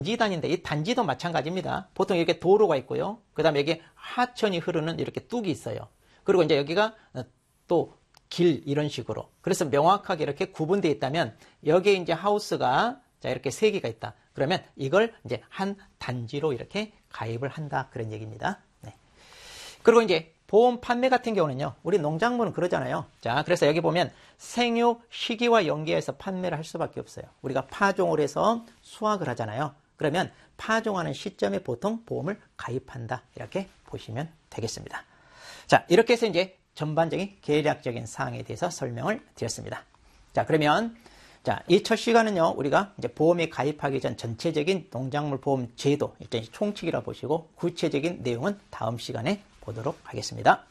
단지단인데 이 단지도 마찬가지입니다. 보통 이렇게 도로가 있고요. 그 다음에 여기 하천이 흐르는 이렇게 뚝이 있어요. 그리고 이제 여기가 또 길 이런 식으로. 그래서 명확하게 이렇게 구분되어 있다면 여기에 이제 하우스가 자 이렇게 3개가 있다. 그러면 이걸 이제 한 단지로 이렇게 가입을 한다. 그런 얘기입니다. 네. 그리고 이제 보험 판매 같은 경우는요. 우리 농작물은 그러잖아요. 자, 그래서 여기 보면 생육 시기와 연계해서 판매를 할 수밖에 없어요. 우리가 파종을 해서 수확을 하잖아요. 그러면 파종하는 시점에 보통 보험을 가입한다. 이렇게 보시면 되겠습니다. 자, 이렇게 해서 이제 전반적인 계략적인 사항에 대해서 설명을 드렸습니다. 자, 그러면 자, 이 첫 시간은요, 우리가 이제 보험에 가입하기 전 전체적인 농작물 보험 제도, 일단 총칙이라 보시고 구체적인 내용은 다음 시간에 보도록 하겠습니다.